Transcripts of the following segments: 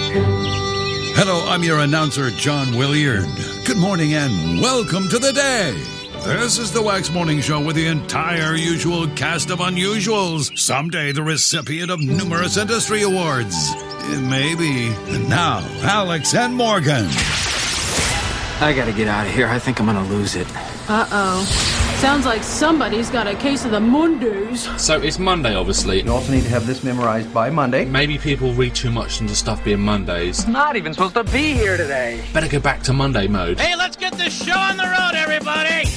Hello, I'm your announcer, John Williard. Good morning and welcome to the day. This is the Wax Morning Show with the entire usual cast of unusuals. Someday the recipient of numerous industry awards. Maybe. And now, Alex and Morgan. I gotta get out of here. I think I'm gonna lose it. Uh-oh. Sounds like somebody's got a case of the Mondays. So it's Monday, obviously. You also need to have this memorized by Monday. Maybe people read too much into stuff being Mondays. I'm not even supposed to be here today. Better go back to Monday mode. Hey, let's get this show on the road, everybody!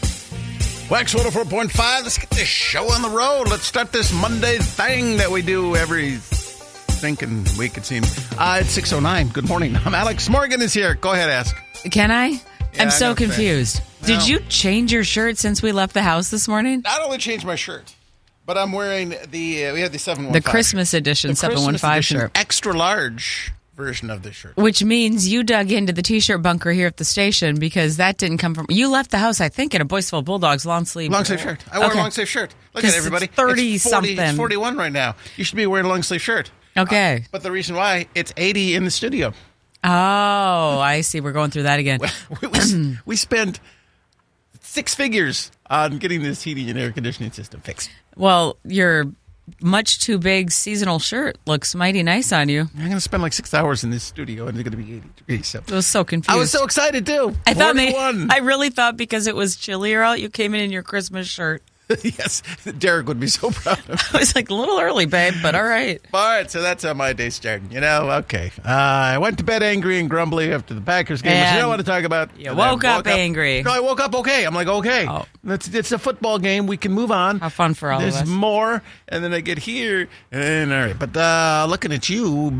Wax 104.5, let's get this show on the road. Let's start this Monday thing that we do every thinking week, it seems. It's 6:09. Good morning. I'm Alex. Morgan is here. Go ahead, ask. Can I? Yeah, I'm so confused. Did you change your shirt since we left the house this morning? Not only changed my shirt, but I'm wearing we have the 715. The Christmas edition 715 shirt. Extra large version of this shirt. Which means you dug into the T-shirt bunker here at the station because that didn't come from... You left the house, I think, in a Boyceville Bulldogs long sleeve shirt. I wore a long sleeve shirt. Look at everybody. It's 30-something. It's 41 right now. You should be wearing a long sleeve shirt. Okay. But the reason why, it's 80 in the studio. Oh, I see. We're going through that again. We spent 6 figures on getting this heating and air conditioning system fixed. Well, your much too big seasonal shirt looks mighty nice on you. I'm going to spend like 6 hours in this studio and it's going to be 80 degrees. So. I was so confused. I was so excited too. I really thought because it was chillier out, you came in your Christmas shirt. Yes, Derek would be so proud of me. I was like, a little early, babe, but all right. All right, so that's how my day started. Okay. I went to bed angry and grumbly after the Packers game, which you don't want to talk about. You woke up angry. No, I woke up okay. I'm like, okay, it's a football game. We can move on. Have fun for all of us. There's more, and then I get here, and all right. But looking at you,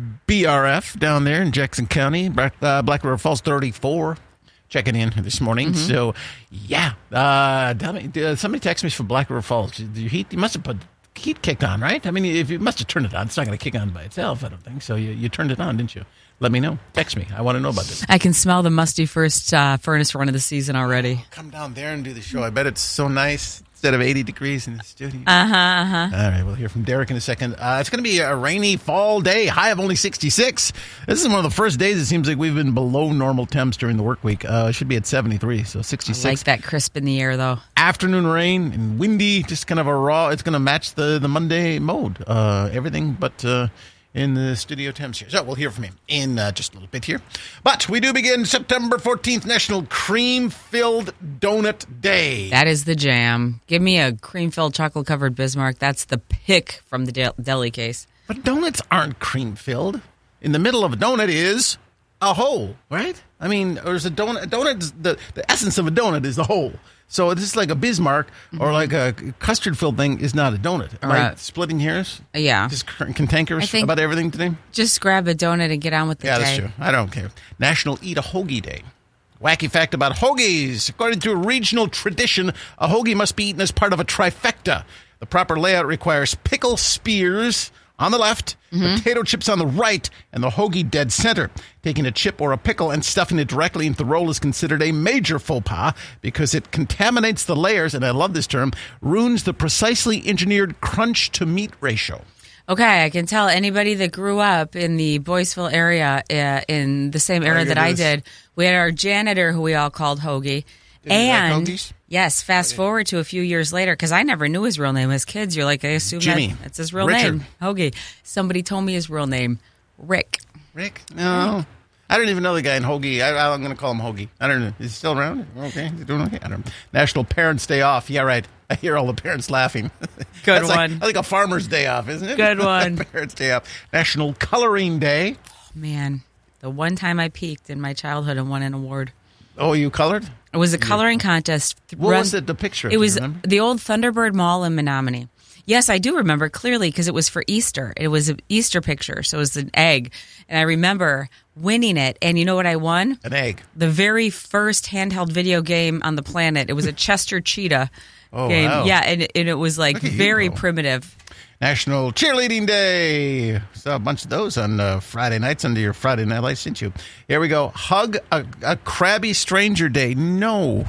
BRF down there in Jackson County, Black River Falls 34. Checking in this morning. Mm-hmm. So, yeah. Tell me, somebody texted me from Black River Falls. You must have put heat kicked on, right? I mean, if you must have turned it on. It's not going to kick on by itself, I don't think. So you turned it on, didn't you? Let me know. Text me. I want to know about this. I can smell the musty first furnace run of the season already. Come down there and do the show. I bet it's so nice. Instead of 80 degrees in the studio. All right, we'll hear from Derek in a second. It's going to be a rainy fall day, high of only 66. This is one of the first days it seems like we've been below normal temps during the work week. It should be at 73, so 66. I like that crisp in the air, though. Afternoon rain and windy, just kind of a raw. It's going to match the Monday mode. Everything but... in the studio temps here. So we'll hear from him in just a little bit here. But we do begin September 14th, National Cream-Filled Donut Day. That is the jam. Give me a cream-filled chocolate-covered Bismarck. That's the pick from the deli case. But donuts aren't cream-filled. In the middle of a donut is a hole, right? I mean, there's a donut. The essence of a donut is the hole. So this is like a Bismarck or like a custard-filled thing is not a donut. Am I splitting hairs? Yeah. Just cantankerous about everything today? Just grab a donut and get on with the day. Yeah, that's true. I don't care. National Eat a Hoagie Day. Wacky fact about hoagies. According to a regional tradition, a hoagie must be eaten as part of a trifecta. The proper layout requires pickle spears on the left, potato chips on the right, and the hoagie dead center. Taking a chip or a pickle and stuffing it directly into the roll is considered a major faux pas because it contaminates the layers, and I love this term, ruins the precisely engineered crunch-to-meat ratio. Okay, I can tell anybody that grew up in the Boyceville area, in the same area that I did, we had our janitor who we all called Hoagie. And like yes, fast forward to a few years later, because I never knew his real name. As kids, you're like, I assume Jimmy. That's his real Richard. name, Hoagie. Somebody told me his real name, Rick. Rick? No. I don't even know the guy in Hoagie. I'm going to call him Hoagie. I don't know. Is he still around? Okay. Is he doing okay? I don't know. National Parents' Day Off. Yeah, right. I hear all the parents laughing. Good That's one. Like a farmer's day off, isn't it? Good one. Parents' Day Off. National Coloring Day. Oh, man, the one time I peaked in my childhood and won an award. Oh, you colored? It was a coloring contest. What was it, the picture? It was the old Thunderbird Mall in Menominee. Yes, I do remember clearly because it was for Easter. It was an Easter picture, so it was an egg. And I remember winning it. And you know what I won? An egg. The very first handheld video game on the planet. It was a Chester Cheetah game. Wow. Yeah, and it was like very primitive. National Cheerleading Day. Saw a bunch of those on Friday nights under your Friday Night Lights, didn't you? Here we go. Hug a crabby stranger day. No.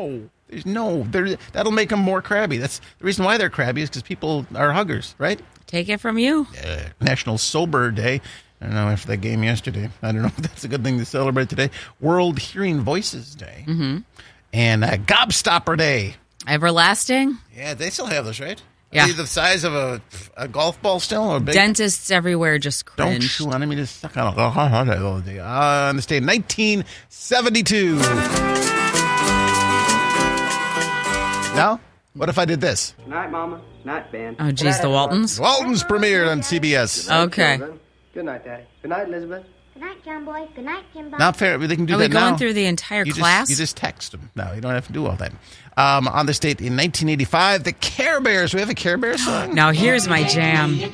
That'll make them more crabby. That's the reason why they're crabby is because people are huggers, right? Take it from you. National Sober Day. I don't know, after that game yesterday. I don't know if that's a good thing to celebrate today. World Hearing Voices Day. Mm-hmm. And Gobstopper Day. Everlasting? Yeah, they still have those, right? Yeah. Are they the size of a golf ball still? Or big? Dentists everywhere just cringe. Don't chew on me to suck on it. On this day, 1972. Now, what if I did this? Good night, Mama. Night, Ben. Oh, geez, the Waltons? Waltons premiered on CBS. Okay. Good night, Daddy. Good night, Elizabeth. Good night, John Boy. Good night, Jim Bob. Not fair. They can do Are that we now. going through the entire class? You just text them. No, you don't have to do all that. On this date in 1985, the Care Bears. We have a Care Bears song. Now, here's my jam. It's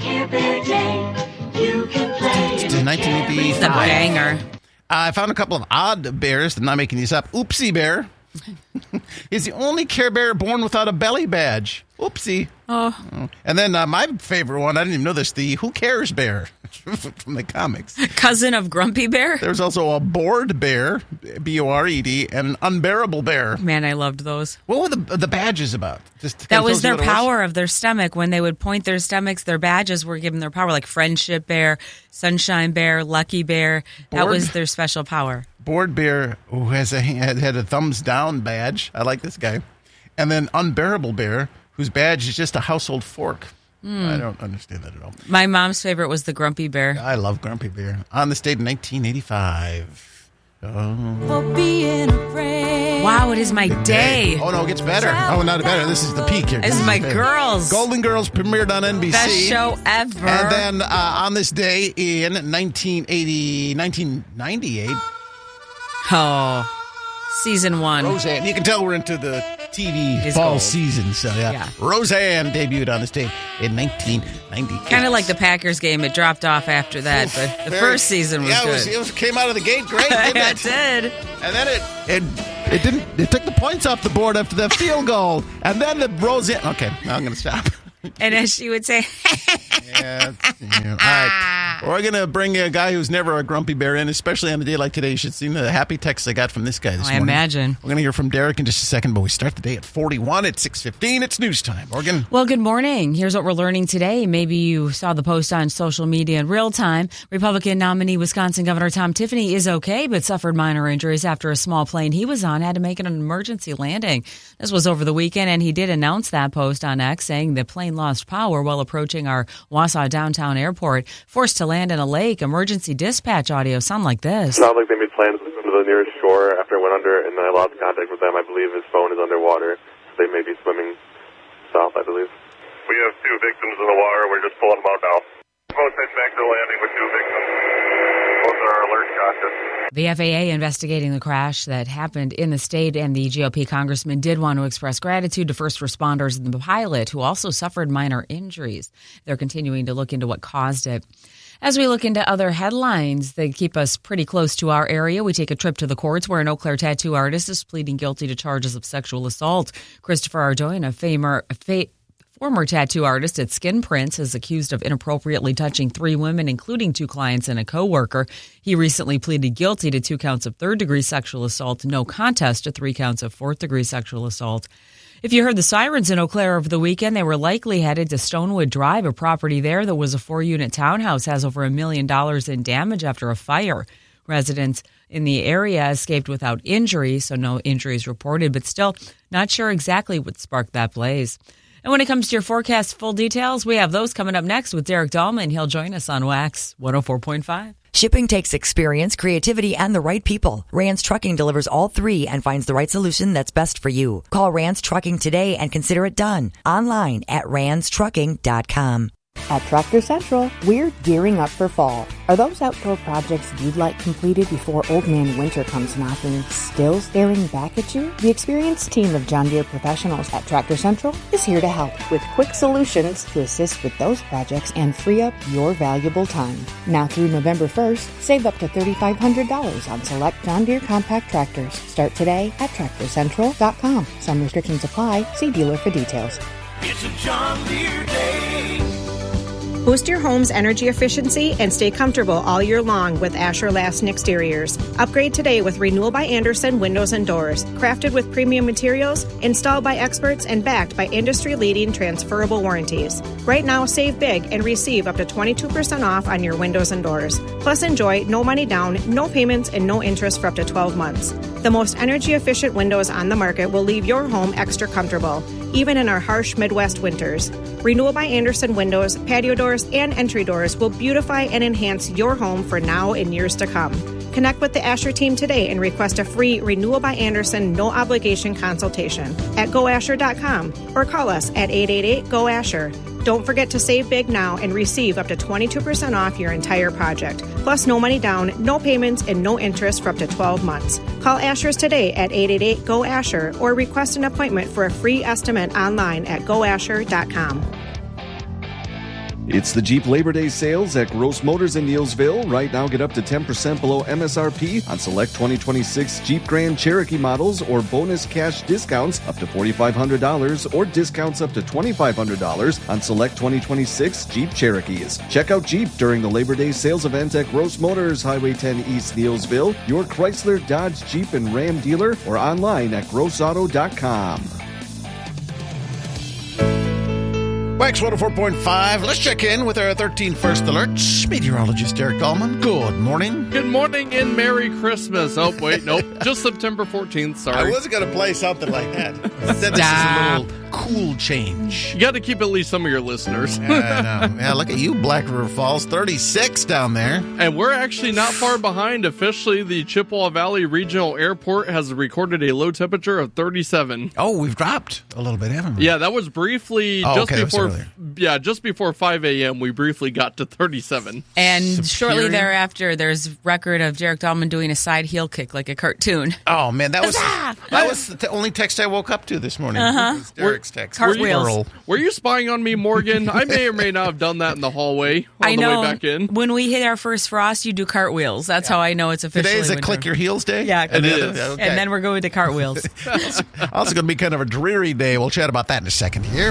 in 1985. It's a banger. I found a couple of odd bears. I'm not making these up. Oopsie Bear. He's the only Care Bear born without a belly badge. Oopsie. Oh. And then my favorite one, I didn't even know this, the Who Cares Bear from the comics. Cousin of Grumpy Bear? There's also a Bored Bear, B-O-R-E-D, and an Unbearable Bear. Man, I loved those. What were the badges about? Just That was their power of their stomach. When they would point their stomachs, their badges were given their power, like Friendship Bear, Sunshine Bear, Lucky Bear. That was their special power. Bored Bear, who had a thumbs down badge. I like this guy. And then Unbearable Bear, whose badge is just a household fork. I don't understand that at all. My mom's favorite was the Grumpy Bear. I love Grumpy Bear. On this date in 1985. Wow, it is my day. Oh, no, it gets better. Oh, not better. This is the peak here. This is my girls. Golden Girls premiered on NBC. Best show ever. And then on this day in 1998. Oh, season 1. Roseanne. You can tell we're into the TV It's fall gold. season. So, yeah. Roseanne debuted on this date in 1998. Kind of like the Packers game. It dropped off after that, but the first season was good. It came out of the gate great, didn't It it? did. And then it didn't. It took the points off the board after the field goal, and then the Roseanne. Okay, now I'm going to stop. And as she would say, Yeah. All right. We're going to bring a guy who's never a grumpy bear in, especially on a day like today. You should see the happy text I got from this guy this morning. I imagine. We're going to hear from Derek in just a second, but we start the day at 41 at 6:15. It's news time. Morgan. well, good morning. Here's what we're learning today. Maybe you saw the post on social media in real time. Republican nominee Wisconsin Governor Tom Tiffany is okay, but suffered minor injuries after a small plane he was on had to make an emergency landing. This was over the weekend, and he did announce that post on X, saying the plane lost power while approaching our Wausau downtown airport, forced to land in a lake. Emergency dispatch audio sound like this. Sounds like they made plans to swim to the nearest shore after it went under, and I lost contact with them. I believe his phone is underwater, so they may be swimming south, I believe. We have 2 victims in the water. We're just pulling them out now. Both head back to the landing with 2 victims. Both are alert conscious. The FAA investigating the crash that happened in the state, and the GOP congressman did want to express gratitude to first responders and the pilot, who also suffered minor injuries. They're continuing to look into what caused it. As we look into other headlines that keep us pretty close to our area, we take a trip to the courts where an Eau Claire tattoo artist is pleading guilty to charges of sexual assault. Christopher Ardoin, a former tattoo artist at Skin Prints, is accused of inappropriately touching 3 women, including 2 clients and a coworker. He recently pleaded guilty to 2 counts of third-degree sexual assault, no contest to 3 counts of fourth-degree sexual assault. If you heard the sirens in Eau Claire over the weekend, they were likely headed to Stonewood Drive. A property there that was a 4-unit townhouse has over $1 million in damage after a fire. Residents in the area escaped without injury, so no injuries reported, but still not sure exactly what sparked that blaze. And when it comes to your forecast full details, we have those coming up next with Derek Dahlman. He'll join us on Wax 104.5. Shipping takes experience, creativity, and the right people. Rance Trucking delivers all 3 and finds the right solution that's best for you. Call Rance Trucking today and consider it done. Online at ranstrucking.com. At Tractor Central, we're gearing up for fall. Are those outdoor projects you'd like completed before Old Man Winter comes knocking still staring back at you? The experienced team of John Deere professionals at Tractor Central is here to help with quick solutions to assist with those projects and free up your valuable time. Now through November 1st, save up to $3,500 on select John Deere compact tractors. Start today at TractorCentral.com. Some restrictions apply. See dealer for details. It's a John Deere day. Boost your home's energy efficiency and stay comfortable all year long with Asher Lassen Exteriors. Upgrade today with Renewal by Andersen Windows and Doors. Crafted with premium materials, installed by experts, and backed by industry-leading transferable warranties. Right now, save big and receive up to 22% off on your windows and doors. Plus, enjoy no money down, no payments, and no interest for up to 12 months. The most energy-efficient windows on the market will leave your home extra comfortable, even in our harsh Midwest winters. Renewal by Andersen windows, patio doors, and entry doors will beautify and enhance your home for now and years to come. Connect with the Asher team today and request a free Renewal by Andersen no-obligation consultation at goasher.com or call us at 888-GO-ASHER. Don't forget to save big now and receive up to 22% off your entire project. Plus, no money down, no payments, and no interest for up to 12 months. Call Asher's today at 888-GO-ASHER or request an appointment for a free estimate online at goasher.com. It's the Jeep Labor Day sales at Gross Motors in Neillsville. Right now, get up to 10% below MSRP on select 2026 Jeep Grand Cherokee models or bonus cash discounts up to $4,500 or discounts up to $2,500 on select 2026 Jeep Cherokees. Check out Jeep during the Labor Day sales event at Gross Motors, Highway 10 East Neillsville, your Chrysler, Dodge, Jeep, and Ram dealer, or online at grossauto.com. Wax 104.5. Let's check in with our 13 First Alerts. Meteorologist Derek Dahlman. Good morning. Good morning and Merry Christmas. Oh, wait, nope. Just September 14th. Sorry. I was going to play something like that. Instead, this is a little cool change. You got to keep at least some of your listeners. Yeah, I know. Yeah, look at you, Black River Falls. 36 down there. And we're actually not far behind. Officially, the Chippewa Valley Regional Airport has recorded a low temperature of 37. Oh, we've dropped a little bit, haven't we? Yeah, that was briefly just before 5 a.m. We briefly got to 37. And shortly thereafter, there's record of Derek Dahlman doing a side heel kick like a cartoon. Oh, man, that was the only text I woke up to this morning. Derek's text. Cartwheels. Were you spying on me, Morgan? I may or may not have done that in the hallway on the way back in. When we hit our first frost, you do cartwheels. That's how I know it's officially Today's a winter. Click Your Heels day? Yeah, it is. Okay. And then we're going to cartwheels. Also going to be kind of a dreary day. We'll chat about that in a second here.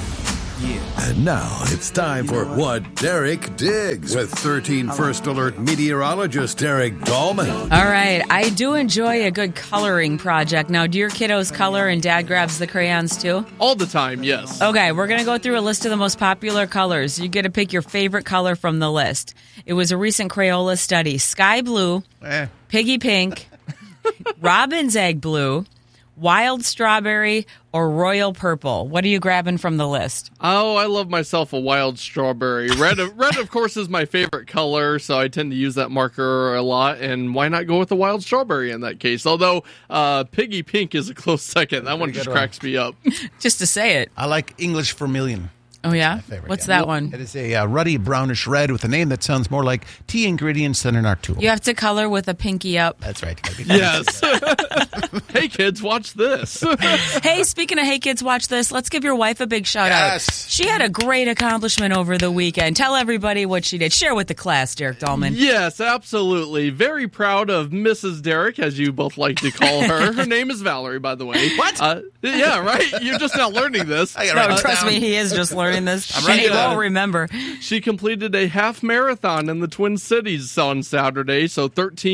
And now it's time for What Derek Digs with 13 First Alert meteorologist Derek Dahlman. All right. I do enjoy a good coloring project. Now, do your kiddos color and Dad grabs the crayons too? All the time, yes. Okay, we're going to go through a list of the most popular colors. You get to pick your favorite color from the list. It was a recent Crayola study. Sky blue, piggy pink, robin's egg blue, wild strawberry, or royal purple. What are you grabbing from the list? Oh, I love myself a wild strawberry. Red, of course, is my favorite color, so I tend to use that marker a lot. And why not go with the wild strawberry in that case? Although piggy pink is a close second. That one just cracks me up. Just to say it. I like English vermilion. Oh, yeah? What's that one? It is a ruddy brownish red with a name that sounds more like tea ingredients than an art tool. You have to color with a pinky up. That's right. Yes. Hey, kids, watch this. Hey, speaking of Hey Kids, watch this, let's give your wife a big shout out. She had a great accomplishment over the weekend. Tell everybody what she did. Share with the class, Derek Dahlman. Yes, absolutely. Very proud of Mrs. Derek, as you both like to call her. Her name is Valerie, by the way. What? Yeah, right? You're just not learning this. No, trust me, he is just learning this. He won't remember. She completed a half marathon in the Twin Cities on Saturday, so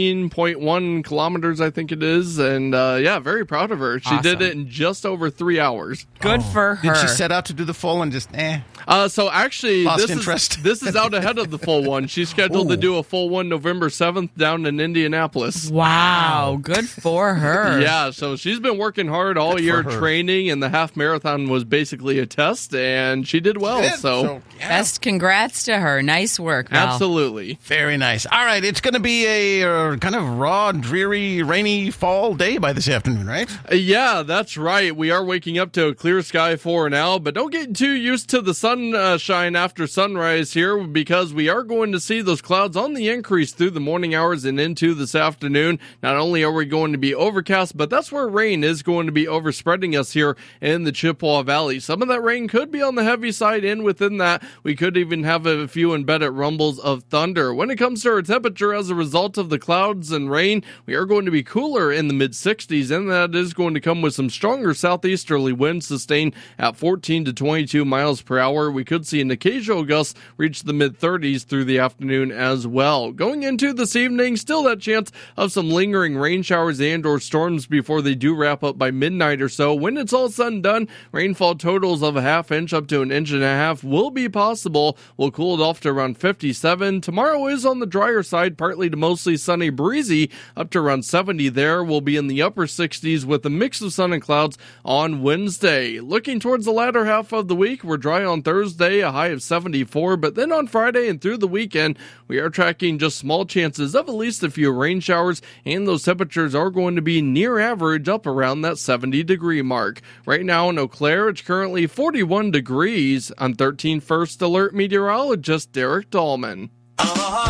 13.1 kilometers, I think it is. And yeah, very proud of her. She did it in just over 3 hours. Good for her. Did she set out to do the full and just So actually, this is out ahead of the full one. She's scheduled to do a full one November 7th down in Indianapolis. Wow, good for her. Yeah, so she's been working hard all year training, and the half marathon was basically a test, and she did well. So best congrats to her. Nice work, Val. Absolutely. Very nice. All right, it's going to be a kind of raw, dreary, rainy fall day by this afternoon, right? Yeah, that's right. We are waking up to a clear sky for now, but don't get too used to the sunshine after sunrise here, because we are going to see those clouds on the increase through the morning hours and into this afternoon. Not only are we going to be overcast, but that's where rain is going to be overspreading us here in the Chippewa Valley. Some of that rain could be on the heavy countryside, and within that, we could even have a few embedded rumbles of thunder. When it comes to our temperature as a result of the clouds and rain, we are going to be cooler in the mid-60s, and that is going to come with some stronger southeasterly winds sustained at 14 to 22 miles per hour. We could see an occasional gust reach the mid-30s through the afternoon as well. Going into this evening, still that chance of some lingering rain showers and or storms before they do wrap up by midnight or so. When it's all said and done, rainfall totals of a half inch up to an inch and a half will be possible. We'll cool it off to around 57. Tomorrow is on the drier side, partly to mostly sunny, breezy, up to around 70 there. We'll be in the upper 60s with a mix of sun and clouds on Wednesday. Looking towards the latter half of the week, we're dry on Thursday, a high of 74, but then on Friday and through the weekend, we are tracking just small chances of at least a few rain showers, and those temperatures are going to be near average, up around that 70-degree mark. Right now in Eau Claire, it's currently 41 degrees. I'm 13 First Alert meteorologist Derek Dahlman.